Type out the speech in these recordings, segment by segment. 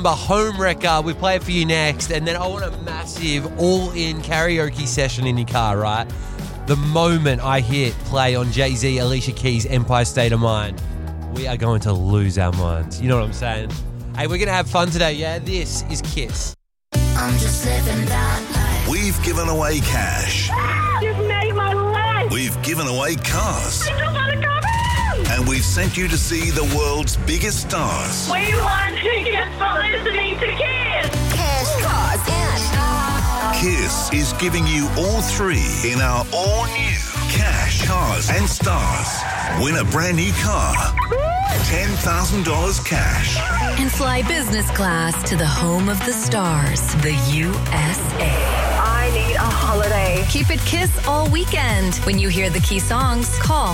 Home Wrecker, we play it for you next, and then I want a massive all-in karaoke session in your car, right? The moment I hit play on Jay-Z, Alicia Keys' Empire State of Mind, we are going to lose our minds. You know what I'm saying? Hey, we're going to have fun today, yeah? This is Kiss. I'm just living that life. We've given away cash. You've made my life. We've given away cars. I just want to come in. And we've sent you to see the world's biggest stars. We want tickets for listening to Kiss. Cash, cars, and Kiss is giving you all three in our all-new Cash, Cars and Stars. Win a brand new car, $10,000 cash. And fly business class to the home of the stars, the USA. I need a holiday. Keep it Kiss all weekend. When you hear the key songs, call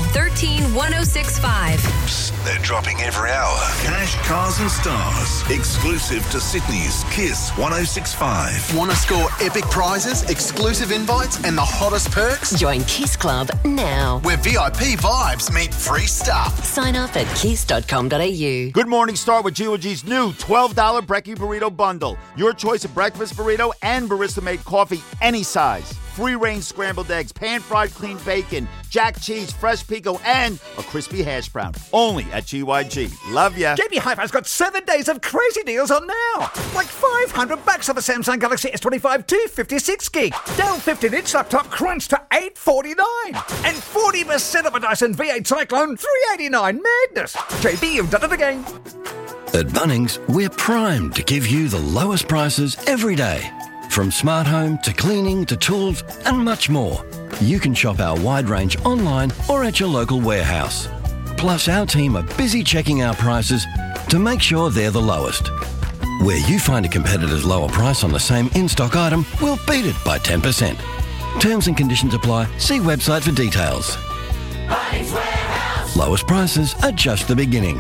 131065. Psst, they're dropping every hour. Cash, Cars and Stars. Exclusive to Sydney's Kiss 1065. Want to score epic prizes, exclusive invites, and the hottest perks? Join Kiss Club now. Where VIP vibes meet free stuff. Sign up at kiss.com.au. Good morning, start with G.O.G's new $12 Brekkie Burrito Bundle. Your choice of breakfast burrito and barista-made coffee, any size. Free-range scrambled eggs, pan-fried clean bacon, jack cheese, fresh pico, and a crispy hash brown. Only at GYG. Love ya. JB Hi-Fi's got 7 days of crazy deals on now. Like $500 off a Samsung Galaxy S25 256 gig. Dell 15-inch laptop crunch to $849. And 40% off a Dyson V8 Cyclone $389. Madness. JB, you've done it again. At Bunnings, we're primed to give you the lowest prices every day. From smart home to cleaning to tools and much more. You can shop our wide range online or at your local warehouse. Plus, our team are busy checking our prices to make sure they're the lowest. Where you find a competitor's lower price on the same in-stock item, we'll beat it by 10%. Terms and conditions apply. See website for details. Bunnings Warehouse. Lowest prices are just the beginning.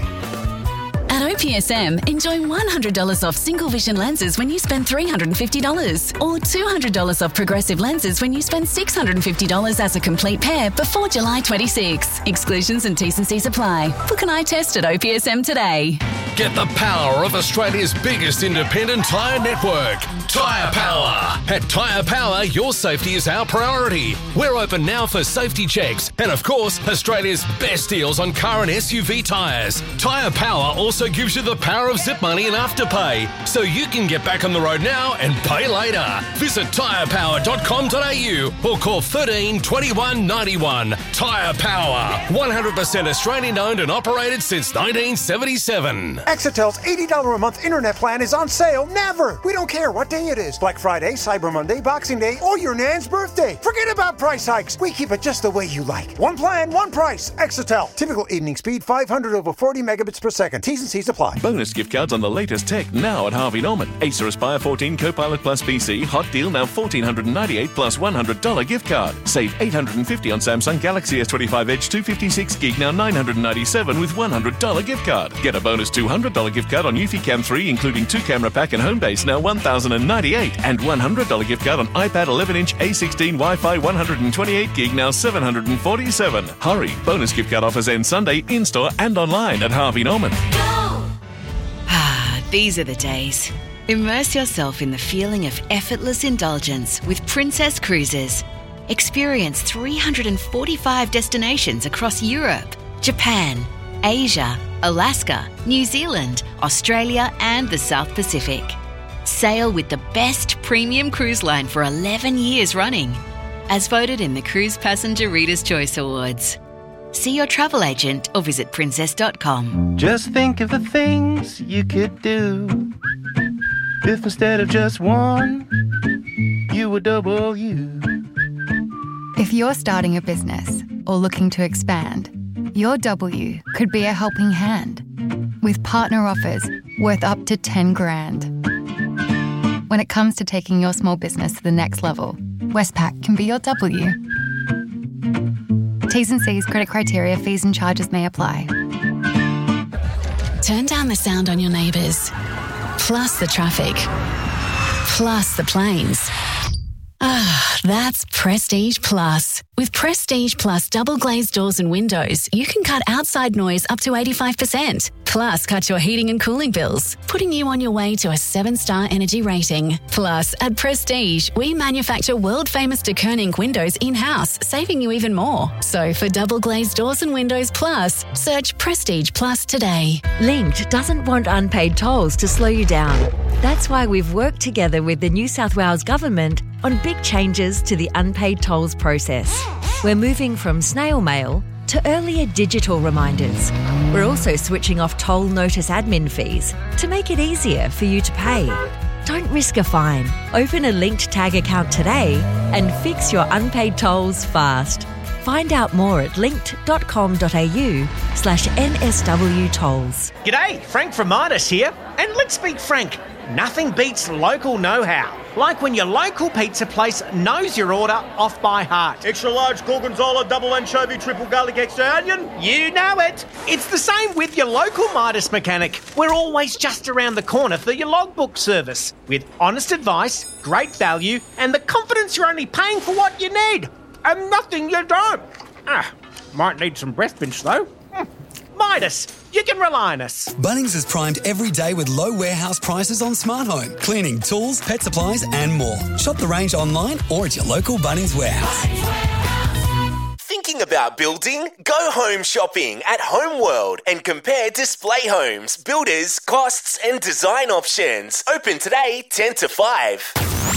At OPSM, enjoy $100 off single vision lenses when you spend $350 or $200 off progressive lenses when you spend $650 as a complete pair before July 26. Exclusions and T's and C's apply. Book an eye test at OPSM today. Get the power of Australia's biggest independent tyre network, Tyre Power. At Tyre Power, your safety is our priority. We're open now for safety checks and, of course, Australia's best deals on car and SUV tyres. Tyre Power also gives you the power of zip money and afterpay, so you can get back on the road now and pay later. Visit tyrepower.com.au or call 13 21 91. Tyre Power, 100% Australian owned and operated since 1977. Exitel's $80 a month internet plan is on sale never. We don't care what day it is. Black Friday, Cyber Monday, Boxing Day, or your nan's birthday. Forget about price hikes. We keep it just the way you like. One plan, one price. Exitel. Typical evening speed 500 over 40 megabits per second. T's and C's apply. Bonus gift cards on the latest tech now at Harvey Norman. Acer Aspire 14 Copilot Plus PC. Hot deal now $1,498 plus $100 gift card. Save $850 on Samsung Galaxy S25 Edge 256 gig now $997 with $100 gift card. Get a bonus $200 gift card on Eufy Cam 3 including 2-camera pack and home base now $1,098 and $100 gift card on iPad 11-inch A16 Wi-Fi 128 gig now $747. Hurry! Bonus gift card offers end Sunday in-store and online at Harvey Norman. These are the days. Immerse yourself in the feeling of effortless indulgence with Princess Cruises. Experience 345 destinations across Europe, Japan, Asia, Alaska, New Zealand, Australia and the South Pacific. Sail with the best premium cruise line for 11 years running, as voted in the Cruise Passenger Reader's Choice Awards. See your travel agent or visit princess.com. Just think of the things you could do if instead of just one, you were double you. If you're starting a business or looking to expand, your W could be a helping hand with partner offers worth up to 10 grand. When it comes to taking your small business to the next level, Westpac can be your W. T's and C's, credit criteria, fees and charges may apply. Turn down the sound on your neighbours, plus the traffic, plus the planes. That's Prestige Plus. With Prestige Plus double glazed doors and windows, you can cut outside noise up to 85%. Plus, cut your heating and cooling bills, putting you on your way to a 7-star energy rating. Plus, at Prestige, we manufacture world-famous de Koning windows in-house, saving you even more. So for double glazed doors and windows plus, search Prestige Plus today. Linked doesn't want unpaid tolls to slow you down. That's why we've worked together with the New South Wales Government on big changes to the unpaid tolls process. We're moving from snail mail to earlier digital reminders. We're also switching off toll notice admin fees to make it easier for you to pay. Don't risk a fine. Open a Linked Tag account today and fix your unpaid tolls fast. Find out more at linked.com.au/NSW tolls. G'day, Frank from Midas here. And let's be frank, nothing beats local know-how. Like when your local pizza place knows your order off by heart. Extra large gorgonzola, double anchovy, triple garlic, extra onion. You know it. It's the same with your local Midas mechanic. We're always just around the corner for your logbook service. With honest advice, great value, and the confidence you're only paying for what you need. And nothing you don't. Might need some breath mints though. Midas, you can rely on us. Bunnings is primed every day with low warehouse prices on smart home, cleaning, tools, pet supplies and more. Shop the range online or at your local Bunnings warehouse. Thinking about building? Go home shopping at Homeworld and compare display homes, builders, costs and design options. Open today 10 to 5.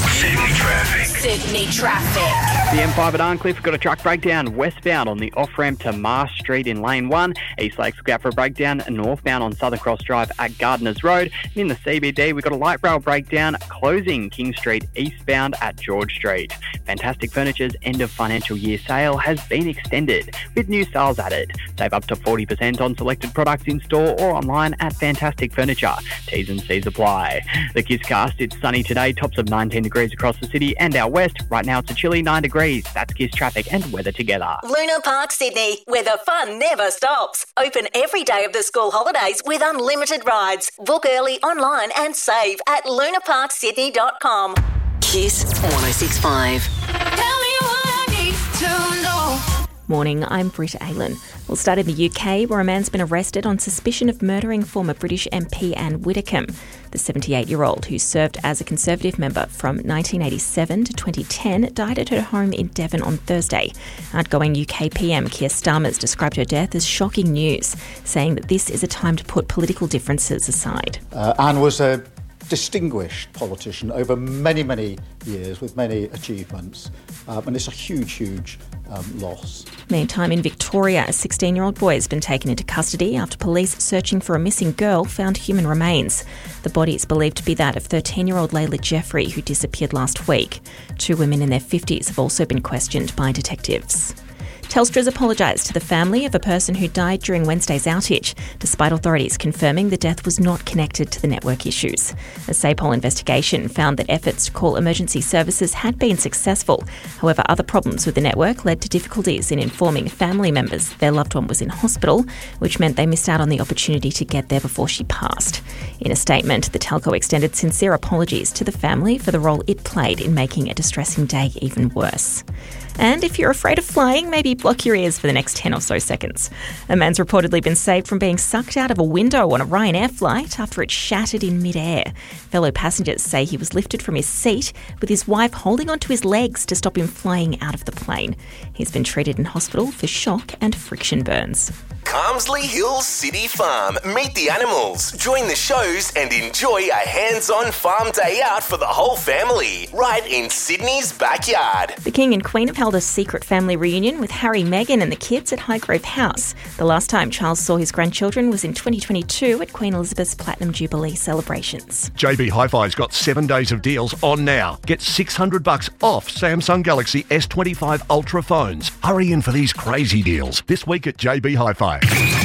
Sydney traffic. The M5 at Arncliffe got a truck breakdown westbound on the off-ramp to Mars Street in Lane 1. East Lakes look out for a breakdown northbound on Southern Cross Drive at Gardeners Road. And in the CBD, we've got a light rail breakdown closing King Street eastbound at George Street. Fantastic Furniture's end of financial year sale has been extended with new styles added. Save up to 40% on selected products in store or online at Fantastic Furniture. T's and C's apply. The Kisscast, it's sunny today, tops of 19 degrees across the city and out west. Right now it's a chilly 9 degrees. That's Kiss traffic and weather together. Luna Park Sydney, where the fun never stops. Open every day of the school holidays with unlimited rides. Book early online and save at lunaparksydney.com. Kiss 106.5. Tell me what I need to know. Morning, I'm Britta Aylan. We'll start in the UK, where a man's been arrested on suspicion of murdering former British MP Anne Widdecombe. The 78-year-old, who served as a Conservative member from 1987 to 2010, died at her home in Devon on Thursday. Outgoing UK PM Keir Starmer's described her death as shocking news, saying that this is a time to put political differences aside. Anne was a distinguished politician over many, many years with many achievements, and it's a huge loss. Meantime, in Victoria, a 16-year-old boy has been taken into custody after police searching for a missing girl found human remains. The body is believed to be that of 13-year-old Layla Jeffrey, who disappeared last week. 2 women in their 50s have also been questioned by detectives. Telstra's apologised to the family of a person who died during Wednesday's outage, despite authorities confirming the death was not connected to the network issues. A SAPOL investigation found that efforts to call emergency services had been successful. However, other problems with the network led to difficulties in informing family members their loved one was in hospital, which meant they missed out on the opportunity to get there before she passed. In a statement, the telco extended sincere apologies to the family for the role it played in making a distressing day even worse. And if you're afraid of flying, maybe block your ears for the next 10 or so seconds. A man's reportedly been saved from being sucked out of a window on a Ryanair flight after it shattered in midair. Fellow passengers say he was lifted from his seat with his wife holding onto his legs to stop him flying out of the plane. He's been treated in hospital for shock and friction burns. Carmsley Hills City Farm. Meet the animals, join the shows and enjoy a hands-on farm day out for the whole family, right in Sydney's backyard. The King and Queen have held a secret family reunion with Harry, Meghan and the kids at Highgrove House. The last time Charles saw his grandchildren was in 2022 at Queen Elizabeth's Platinum Jubilee celebrations. JB Hi-Fi's got 7 days of deals on now. Get $600 off Samsung Galaxy S25 Ultra phones. Hurry in for these crazy deals this week at JB Hi-Fi.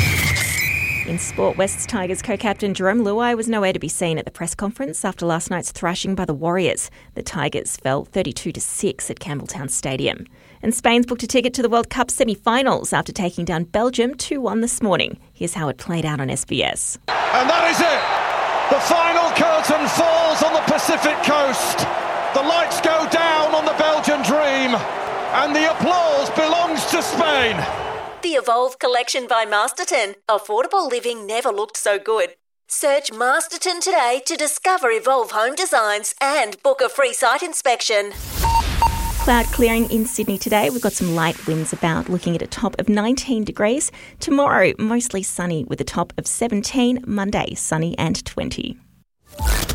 In sport, West's Tigers co-captain Jerome Luai was nowhere to be seen at the press conference after last night's thrashing by the Warriors. The Tigers fell 32-6 at Campbelltown Stadium. And Spain's booked a ticket to the World Cup semi-finals after taking down Belgium 2-1 this morning. Here's how it played out on SBS. And that is it! The final curtain falls on the Pacific coast. The lights go down on the Belgian dream. team, and the applause belongs to Spain. The Evolve collection by Masterton. Affordable living never looked so good. Search Masterton today to discover Evolve home designs and book a free site inspection. Cloud clearing in Sydney today. We've got some light winds about, looking at a top of 19 degrees. Tomorrow, mostly sunny with a top of 17. Monday, sunny and 20.